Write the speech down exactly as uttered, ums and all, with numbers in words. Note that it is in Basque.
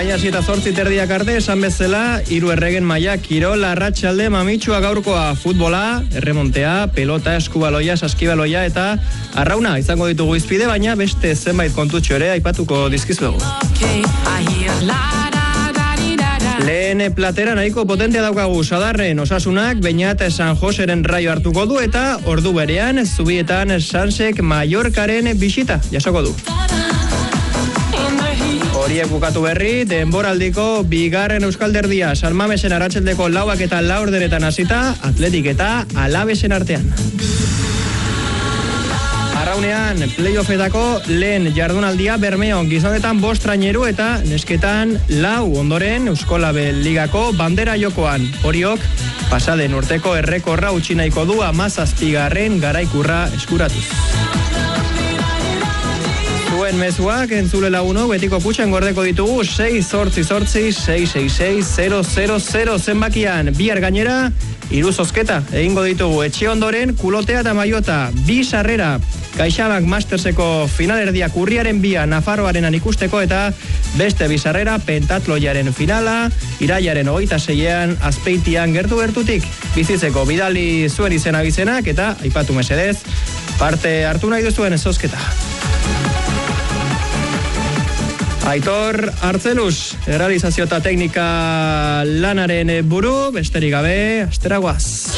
Orain hasi eta zortzi terdiak arte, esan bezala, hiru erregen maila, kirol, arratsalde, mamitsua gaurkoa, futbola, erremontea, pelota, eskubaloia, saskibaloia eta arrauna izango ditugu izpide, baina beste zenbait kontutxo ere aipatuko dizkizuegu. Lehen platera nahiko potentea daukagu Sadarren Osasunak, Beñat San Joseren Raio hartuko du eta ordu berean Zubietan Sansek Mallorcaren bisita jasoko du. Horiek bukatu berri, denboraldiko bigarren euskalderdia San Mamesen arratsaldeko lauak eta laurdenetan hasita, Atletik eta Alabesen artean. Arraunean, playoffetako lehen jardunaldia Bermeon, gizonetan bost traineru eta nesketan lau ondoren Euskolabe Ligako bandera jokoan. Horiok, pasaden urteko errekorra utzi nahiko du hamazazpigarren garaikurra eskuratuz. Zuen mezuak entzule lagunok betiko kutxan gordeko ditugu sei zortzi zortzi sei sei sei zero zero zero zenbakian. Bihar gainera, hiru zozketa egingo ditugu etxe ondoren kulotea eta maiota, bi sarrera. CaixaBank Masterseko finalerdiak urriaren bia Nafarroarenan ikusteko eta beste bizarrera pentatloiaren finala, irailaren hogeita seian Azpeitian gertu-gertutik bizitzeko bidali zuen izena bizenak eta aipatu mesedez, parte hartu nahi duzuen zozketa. Aitor Artzeluz, realizazio eta teknika lanaren buru, besterik gabe, astera guaz.